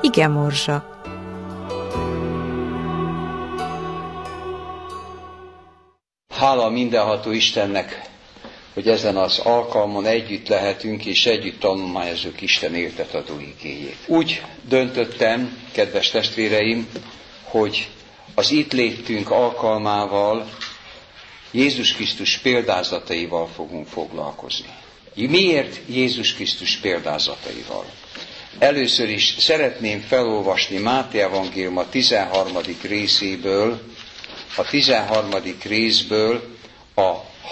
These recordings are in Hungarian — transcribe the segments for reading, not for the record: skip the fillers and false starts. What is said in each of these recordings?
Igemorzsa. Hála mindenható Istennek, hogy ezen az alkalmon együtt lehetünk, és együtt tanulmányozzuk Isten éltetadó igéjét. Úgy döntöttem, kedves testvéreim, hogy az itt létünk alkalmával Jézus Krisztus példázataival fogunk foglalkozni. Miért Jézus Krisztus példázataival? Először is szeretném felolvasni Máté evangélium a 13. részéből, a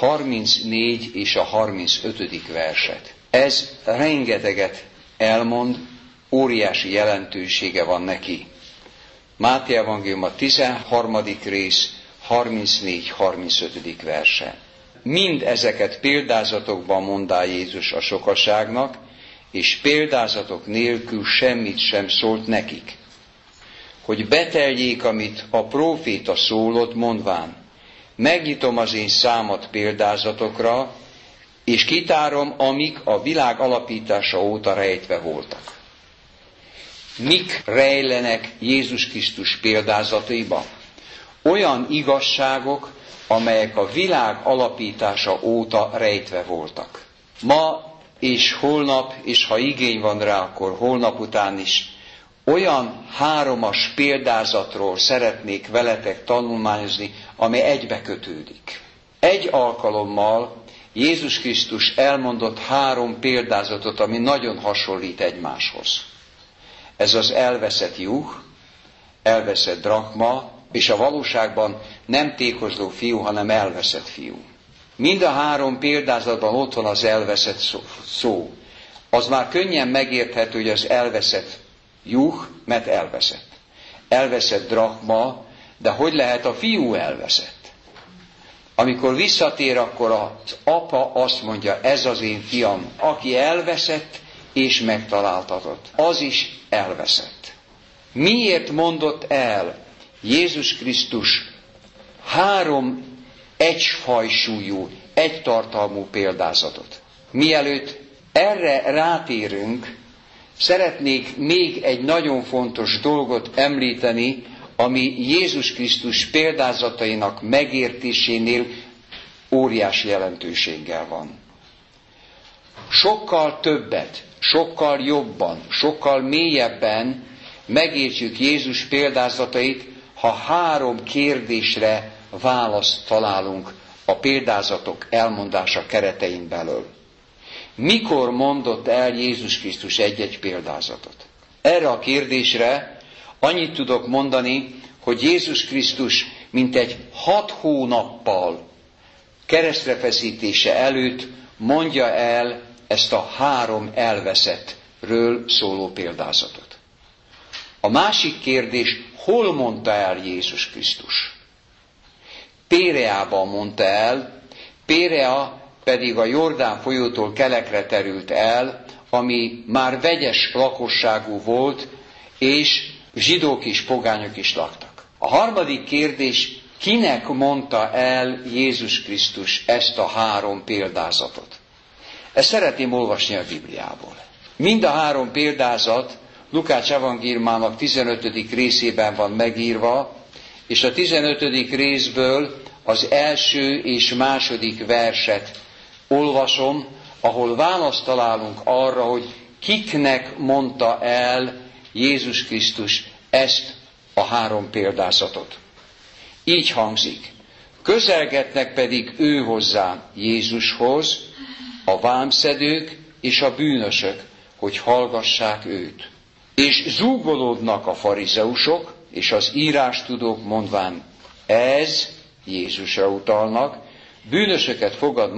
34 és a 35. verset. Ez rengeteget elmond, óriási jelentősége van neki. Máté evangélium a 13. rész, 34-35. verse. Mind ezeket példázatokban mondá Jézus a sokaságnak, és példázatok nélkül semmit sem szólt nekik. Hogy beteljék, amit a próféta szólott, mondván, megnyitom az én számat példázatokra, és kitárom, amik a világ alapítása óta rejtve voltak. Mik rejlenek Jézus Krisztus példázataiba? Olyan igazságok, amelyek a világ alapítása óta rejtve voltak. Ma és holnap, és ha igény van rá, akkor holnap után is, olyan 3 példázatról szeretnék veletek tanulmányozni, ami egybe kötődik. Egy alkalommal Jézus Krisztus elmondott 3 példázatot, ami nagyon hasonlít egymáshoz. Ez az elveszett juh, elveszett drachma, és a valóságban nem tékozló fiú, hanem elveszett fiú. Mind a 3 példázatban ott van az elveszett szó. Az már könnyen megérthető, hogy az elveszett juh, mert elveszett. Elveszett drachma, de hogy lehet a fiú elveszett? Amikor visszatér, akkor az apa azt mondja, ez az én fiam, aki elveszett és megtaláltatott. Az is elveszett. Miért mondott el Jézus Krisztus 3 egyfajsúlyú, egytartalmú példázatot? Mielőtt erre rátérünk, szeretnék még egy nagyon fontos dolgot említeni, ami Jézus Krisztus példázatainak megértésénél óriási jelentőséggel van. Sokkal többet, sokkal jobban, sokkal mélyebben megértjük Jézus példázatait, ha 3 kérdésre választ találunk a példázatok elmondása keretein belül. Mikor mondott el Jézus Krisztus egy-egy példázatot? Erre a kérdésre annyit tudok mondani, hogy Jézus Krisztus mintegy 6 hónappal keresztrefeszítése előtt mondja el ezt a 3 elveszettről szóló példázatot. A másik kérdés, hol mondta el Jézus Krisztus? Péreában mondta el, Pérea pedig a Jordán folyótól kelekre terült el, ami már vegyes lakosságú volt, és zsidók és pogányok is laktak. A harmadik kérdés, kinek mondta el Jézus Krisztus ezt a 3 példázatot? Ezt szeretném olvasni a Bibliából. Mind a 3 példázat Lukács evangéliumának 15. részében van megírva, és a 15. részből az első és második verset olvasom, ahol választ találunk arra, hogy kiknek mondta el Jézus Krisztus ezt a 3 példázatot. Így hangzik, közelgetnek pedig ő hozzá Jézushoz a vámszedők és a bűnösök, hogy hallgassák őt. És zúgolódnak a farizeusok és az írástudók mondván, ez Jézusra utalnak, bűnösöket fogad